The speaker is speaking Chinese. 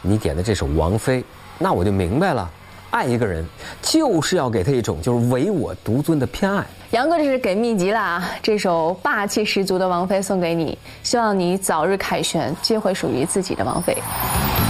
你点的这首《王妃》，那我就明白了，爱一个人就是要给他一种就是唯我独尊的偏爱。 杨哥这是给秘籍了啊！这首霸气十足的王菲送给你，希望你早日凯旋，接回属于自己的王菲。